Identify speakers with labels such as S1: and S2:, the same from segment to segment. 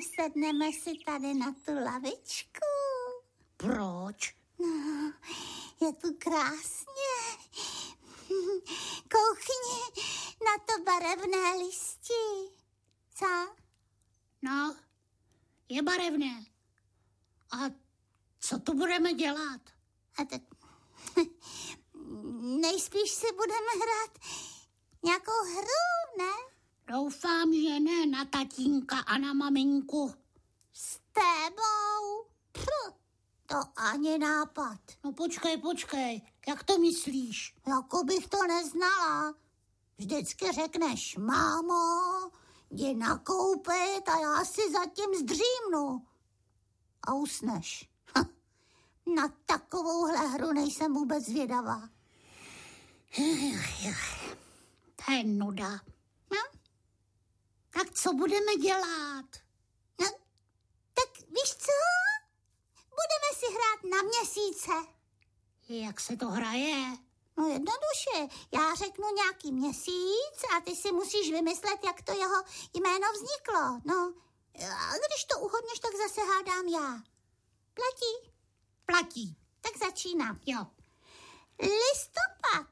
S1: sedneme si tady na tu lavičku.
S2: Proč?
S1: No, je tu krásně. Koukni na to barevné listi. Co?
S2: No, je barevné. A co tu budeme dělat?
S1: A tak nejspíš si budeme hrát nějakou hru, ne?
S2: Doufám, že ne na tatínka a na maminku.
S1: S tebou? To ani nápad.
S2: No počkej, jak to myslíš?
S1: Jako bych to neznala. Vždycky řekneš, mámo, jdi nakoupit a já si zatím zdřímnu. A usneš. Na takovouhle hru nejsem vůbec zvědavá.
S2: To je nuda.
S1: No?
S2: Tak co budeme dělat?
S1: No, tak víš co? Budeme si hrát na měsíce.
S2: Jak se to hraje?
S1: No jednoduše, já řeknu nějaký měsíc a ty si musíš vymyslet, jak to jeho jméno vzniklo. No, a když to uhodneš, tak zase hádám já. Platí?
S2: Platí.
S1: Tak začínám.
S2: Jo.
S1: Listopad.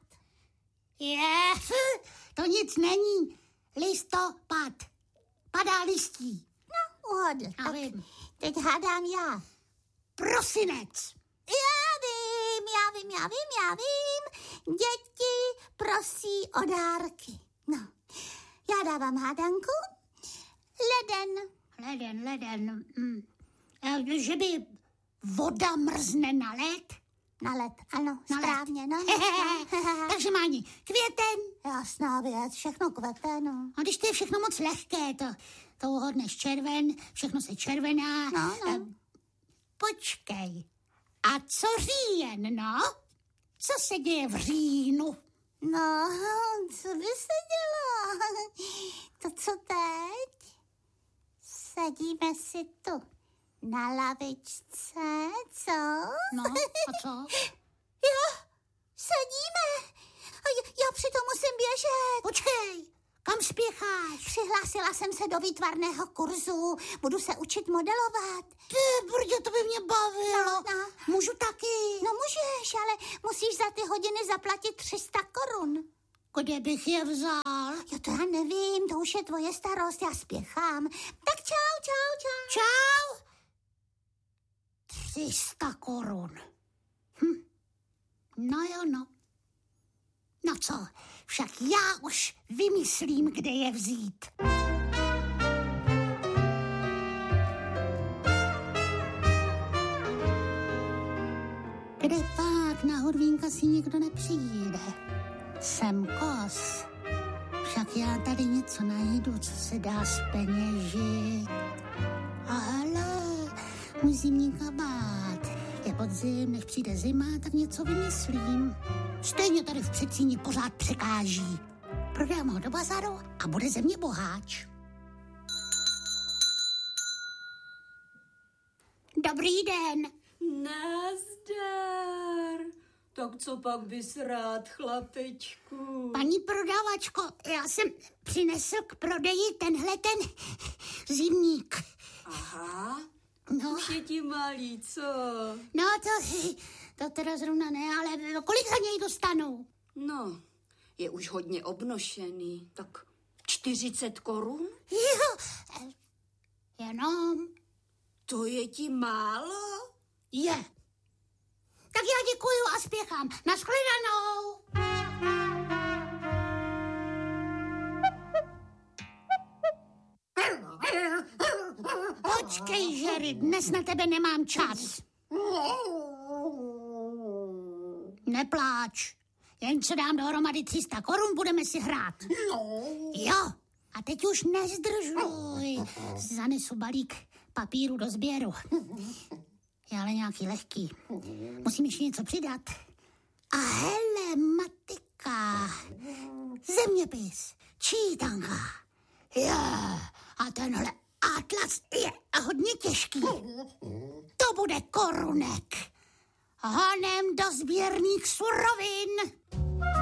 S2: To nic není. Listopad. Padá listí.
S1: No, uhodl.
S2: Já
S1: Tak
S2: vím.
S1: teď hádám já.
S2: Prosinec.
S1: Já vím. Děti prosí o dárky. No, já dávám hádanku.
S2: Leden. Že by voda mrzne na led?
S1: Na led, ano,
S2: Na
S1: správně, no.
S2: Takže Máni, květen.
S1: Jasná věc, všechno kvete, no.
S2: A když to je všechno moc lehké, to uhodneš červen, všechno se červená.
S1: No.
S2: Počkej, a co říjen, no? Co se děje v říjnu?
S1: No, co by se dělo? To co teď? Sedíme si tu na lavičce, co?
S2: No, a co?
S1: Jo, sedíme. A já přitom musím běžet.
S2: Počkej, kam spěcháš?
S1: Přihlásila jsem se do výtvarného kurzu. Budu se učit modelovat.
S2: Ty, brdě, to by mě bavilo.
S1: No.
S2: Můžu taky?
S1: No můžeš, ale musíš za ty hodiny zaplatit 300 korun.
S2: Kde bych je vzal?
S1: Jo, to já nevím, to už je tvoje starost, já spěchám. Tak čau.
S2: Čau. 300 korun. No jo, no. No co, však já už vymyslím, kde je vzít. Kde pak na Hurvínka si nikdo nepřijde? Jsem kos. Však já tady něco najdu, co se dá zpeněžit. A hele, můj zimní kabát. Je podzim, než přijde zima, tak něco vymyslím. Stejně tady v Předsíni pořád překáží. Prodám ho do bazaru a bude ze mě boháč. Dobrý den.
S3: Nazdar. Tak co pak bys rád, chlapečku?
S2: Paní prodavačko, já jsem přinesl k prodeji tenhle ten zimník.
S3: Aha,
S2: No,
S3: už je ti malý, co?
S2: no to teda zrovna ne, ale kolik za něj dostanu?
S3: No, je už hodně obnošený, tak 40 korun?
S2: Jo, jenom
S3: To je ti málo?
S2: je. Tak já děkuju a spěchám. Nashledanou. Počkej, Jerry, dnes na tebe nemám čas. Nepláč. Jen co dám dohromady 300 korun, budeme si hrát. Jo. A teď už nezdržuj. Zanesu balík papíru do sběru. Je ale nějaký lehký. Musím ještě něco přidat. A hele, matika. Zeměpis. Čítanka. Jo. A tenhle atlas je hodně těžký. To bude korunek. Honem do sběrných surovin.